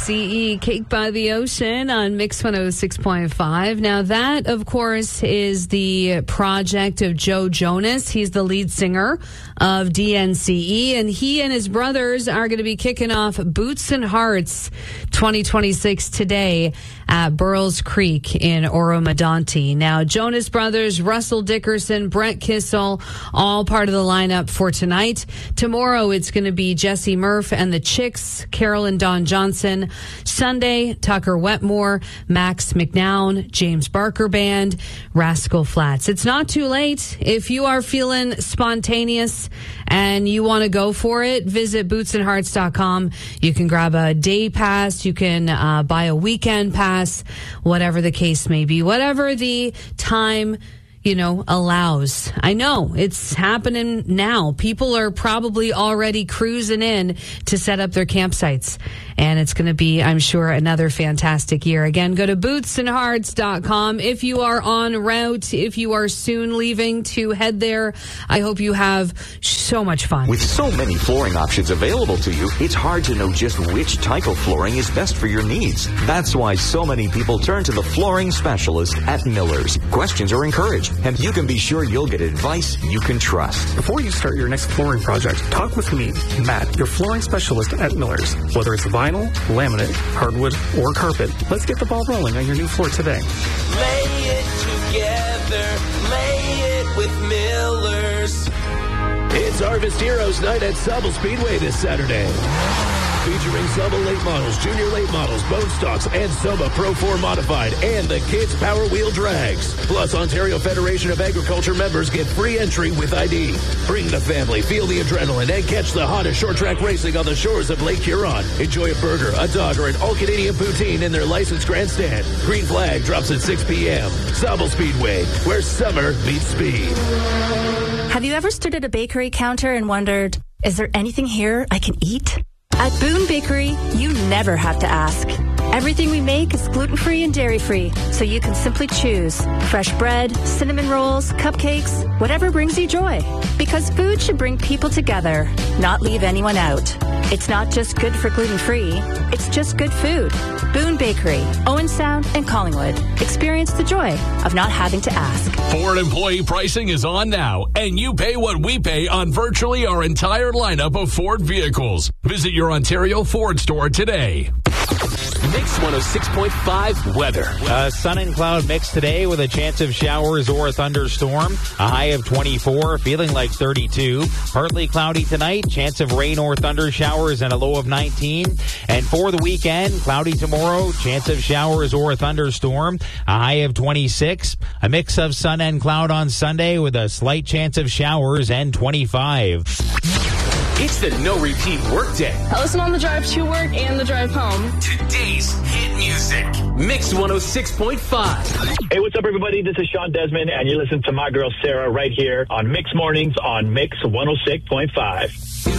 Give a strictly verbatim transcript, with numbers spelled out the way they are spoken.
C E, Cake by the Ocean on Mix one oh six point five. Now, that, of course, is the project of Joe Jonas. He's the lead singer of D N C E, and he and his brothers are going to be kicking off Boots and Hearts twenty twenty-six today at Burles Creek in Oro-Medonte. Now, Jonas Brothers, Russell Dickerson, Brett Kissel, all part of the lineup for tonight. Tomorrow, it's going to be Jesse Murph and the Chicks, Carol and Don Johnson. Sunday, Tucker Wetmore, Max McNown, James Barker Band, Rascal Flats. It's not too late. If you are feeling spontaneous and you want to go for it, visit boots and hearts dot com. You can grab a day pass. You can uh, buy a weekend pass, whatever the case may be, whatever the time, you know, allows. I know it's happening now. People are probably already cruising in to set up their campsites. And it's going to be, I'm sure, another fantastic year. Again, go to boots and hearts dot com. If you are en route, if you are soon leaving to head there, I hope you have so much fun. With so many flooring options available to you, it's hard to know just which type of flooring is best for your needs. That's why so many people turn to the flooring specialist at Miller's. Questions are encouraged, and you can be sure you'll get advice you can trust. Before you start your next flooring project, talk with me, Matt, your flooring specialist at Miller's. Whether it's vinyl, laminate, hardwood, or carpet, let's get the ball rolling on your new floor today. Lay it together, lay it with Miller's. It's Harvest Heroes Night at Sauble Speedway this Saturday. Featuring Soma late models, junior late models, bone stocks, and Soma Pro four Modified, and the Kids Power Wheel Drags. Plus, Ontario Federation of Agriculture members get free entry with I D. Bring the family, feel the adrenaline, and catch the hottest short track racing on the shores of Lake Huron. Enjoy a burger, a dog, or an all-Canadian poutine in their licensed grandstand. Green flag drops at six p.m. Sauble Speedway, where summer meets speed. Have you ever stood at a bakery counter and wondered, is there anything here I can eat? At Boone Bakery, you never have to ask. Everything we make is gluten-free and dairy-free, so you can simply choose fresh bread, cinnamon rolls, cupcakes, whatever brings you joy. Because food should bring people together, not leave anyone out. It's not just good for gluten-free, it's just good food. Boone Bakery, Owen Sound, and Collingwood. Experience the joy of not having to ask. Ford employee pricing is on now, and you pay what we pay on virtually our entire lineup of Ford vehicles. Visit your Ontario Ford store today. Mix one oh six point five weather. Uh, sun and cloud mix today with a chance of showers or a thunderstorm. A high of twenty-four, feeling like thirty-two. Partly cloudy tonight, chance of rain or thunder showers and a low of nineteen. And for the weekend, cloudy tomorrow, chance of showers or a thunderstorm. A high of twenty-six. A mix of sun and cloud on Sunday with a slight chance of showers and twenty-five. It's the no repeat workday. I listen on the drive to work and the drive home. Today's hit music. Mix one oh six point five. Hey, what's up, everybody? This is Sean Desmond, and you listen to my girl Sarah right here on Mix Mornings on Mix one oh six point five.